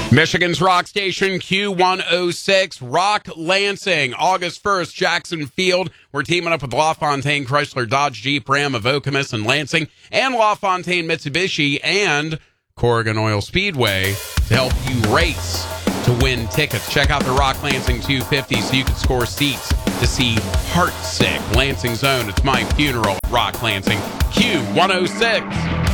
Michigan's rock station Q106, Rock Lansing, August 1st, Jackson Field. We're teaming up with LaFontaine Chrysler Dodge Jeep Ram of Okemos and Lansing, and LaFontaine Mitsubishi and Corrigan Oil Speedway to help you race to win tickets. Check out the Rock Lansing 250 so you can score seats to see Heartsick, Lansing's own It's My Funeral, Rock Lansing Q106.